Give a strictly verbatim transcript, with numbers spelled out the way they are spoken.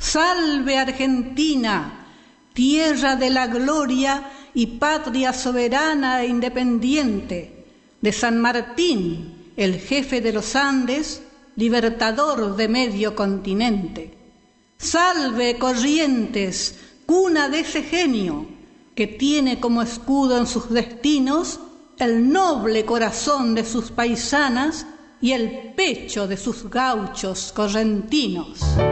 Salve Argentina, tierra de la gloria y patria soberana e independiente, de San Martín, el jefe de los Andes, libertador de medio continente. Salve Corrientes, cuna de ese genio, que tiene como escudo en sus destinos el noble corazón de sus paisanas y el pecho de sus gauchos correntinos.